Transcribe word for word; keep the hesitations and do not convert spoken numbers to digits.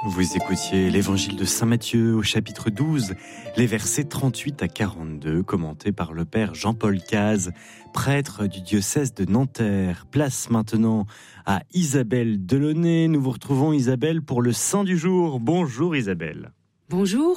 Vous écoutiez l'évangile de saint Matthieu au chapitre douze, les versets trente-huit à quarante-deux, commentés par le père Jean-Paul Cazes, prêtre du diocèse de Nanterre. Place maintenant à Isabelle Delaunay. Nous vous retrouvons, Isabelle, pour le saint du jour. Bonjour Isabelle. Bonjour.